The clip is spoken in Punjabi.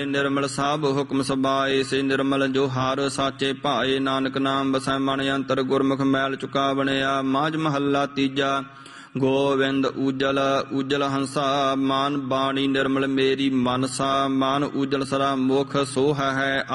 ਨਿਰਮਲ ਸਭ ਹੁਕਮ ਸਬਾਏ, ਸੇ ਨਿਰਮਲ ਜੋ ਹਰ ਸਾਚੇ ਭਾਏ। ਨਾਨਕ ਨਾਮ ਵਸੈ ਮਨ ਅੰਤਰ, ਗੁਰਮੁਖ ਮੈਲ ਚੁਕਾ ਬਣਿਆ। ਮਾਝ ਮਹੱਲਾ ਤੀਜਾ। ਗੋਵਿੰਦ ਊਜਲ ਊਜਲ ਹੰਸਾ, ਮਾਨ ਬਾਣੀ ਨਿਰਮਲ ਮੇਰੀ ਮਨਸਾ। ਮਨ ਊਜਲ ਸਰਾ ਮੁਖ ਸੋਹ ਹੈ